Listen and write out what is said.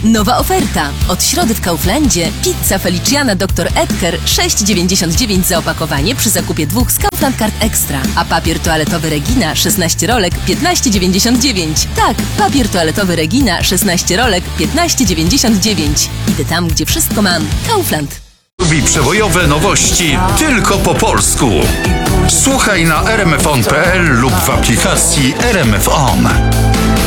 Nowa oferta. Od środy w Kauflandzie pizza Feliciana Dr. Edgar 6,99 za opakowanie przy zakupie 2 z Kaufland Card Extra. A papier toaletowy Regina 16 rolek 15,99. Tak, papier toaletowy Regina 16 rolek 15,99. Idę tam, gdzie wszystko mam. Kaufland. Lubi przebojowe nowości tylko po polsku. Słuchaj na rmfon.pl lub w aplikacji RMF On.